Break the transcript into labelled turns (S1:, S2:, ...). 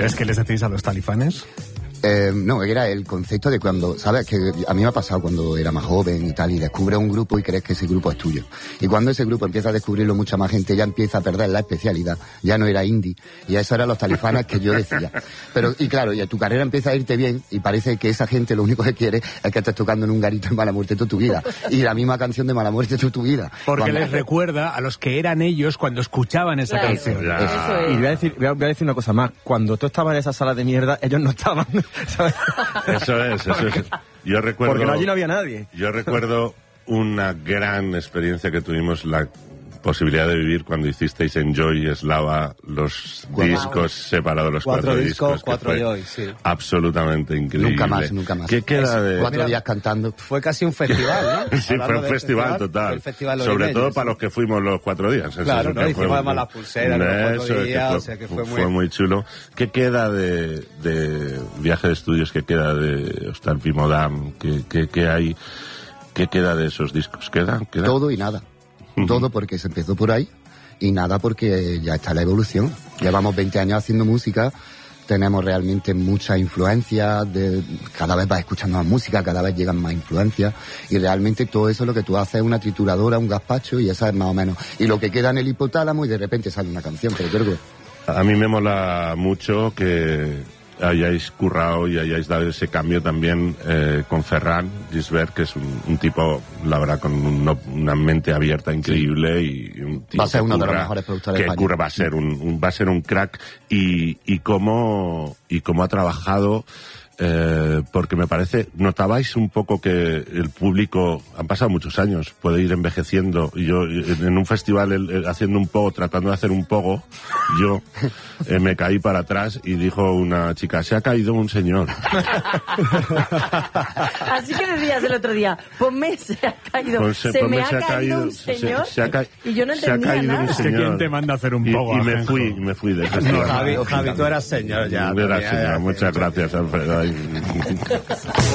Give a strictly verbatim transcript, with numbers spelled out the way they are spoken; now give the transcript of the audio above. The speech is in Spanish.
S1: ¿Ustedes qué les decís a los talifanes?
S2: Eh, no, era el concepto de cuando, ¿sabes? Que a mí me ha pasado cuando era más joven y tal, y descubres un grupo y crees que ese grupo es tuyo. Y cuando ese grupo empieza a descubrirlo mucha más gente, ya empieza a perder la especialidad. Ya no era indie. Y eso eran los talifanes que yo decía. Pero, y claro, y tu carrera empieza a irte bien y parece que esa gente lo único que quiere es que estés tocando en un garito en Mala Muerte toda tu vida. Y la misma canción de Mala Muerte toda tu vida.
S1: Porque
S2: cuando...
S1: les recuerda a los que eran ellos cuando escuchaban esa
S3: claro,
S1: canción.
S3: eso, eso es.
S4: Y voy a, decir, voy, a, voy a decir una cosa más. Cuando tú estabas en esa sala de mierda, ellos no estaban, ¿sabes?
S5: Eso es, eso es. Yo recuerdo...
S4: Porque allí no había nadie.
S5: Yo recuerdo una gran experiencia que tuvimos, la posibilidad de vivir cuando hicisteis en Joy Eslava los wow. discos separados, los cuatro,
S4: cuatro
S5: discos.
S4: discos cuatro Joy, sí.
S5: Absolutamente increíble.
S2: Nunca más, nunca más.
S5: ¿Qué queda de...?
S2: Cuatro días cantando.
S4: Fue casi un festival, ¿no?
S5: Sí, fue un festival, festival total. El festival Sobre todo para los que fuimos los cuatro días.
S4: Claro, no, hicimos además las pulseras los cuatro días,
S5: fue,
S4: o sea que fue,
S5: fue
S4: muy...
S5: muy chulo. ¿Qué queda de, de Viaje de Estudios? ¿Qué queda de Hostal Pimodam? ¿Qué, qué, qué hay? ¿Qué queda de esos discos? ¿Queda? ¿Queda?
S2: Todo y nada. Todo porque se empezó por ahí. Y nada porque ya está la evolución. Llevamos veinte años haciendo música, tenemos realmente mucha influencia, de, cada vez vas escuchando más música, cada vez llegan más influencias, y realmente todo eso lo que tú haces es una trituradora, un gazpacho, y esa es más o menos. Y lo que queda en el hipotálamo y de repente sale una canción, pero creo que...
S5: A mí me mola mucho que hayáis currado y hayáis dado ese cambio también eh, con Ferran Gisbert, que es un, un tipo, la verdad, con un, una mente abierta increíble, sí. Y un tipo
S2: va a ser
S5: que
S2: uno
S5: curra,
S2: de los mejores productores
S5: que
S2: de España.
S5: Curra va a ser un, un va a ser un crack, y y cómo y cómo ha trabajado. Eh, porque me parece, notabais un poco que el público, han pasado muchos años, puede ir envejeciendo, y yo en un festival el, el, haciendo un pogo, tratando de hacer un pogo, yo eh, me caí para atrás y dijo una chica, se ha caído un señor.
S3: Así que decías el otro día, ponme se ha caído,
S5: Ponse,
S3: se
S5: ponme
S3: me ha,
S5: se ha
S3: caído,
S5: caído
S3: un señor,
S5: se, se ha ca...
S3: y yo no entendía nada.
S5: Un
S1: es que ¿quién te manda a hacer un pogo?
S5: Y, y me fui, me fui del festival.
S4: No, Javi, Javi, tú eras señor ya.
S5: Era señor, muchas gracias, Alfredo.